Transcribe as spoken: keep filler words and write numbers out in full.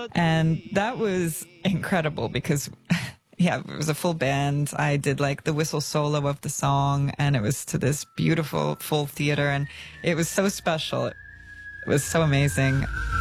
And that was incredible because, yeah, it was a full band. I did like the whistle solo of the song, and it was to this beautiful full theater, and it was so special. It was so amazing.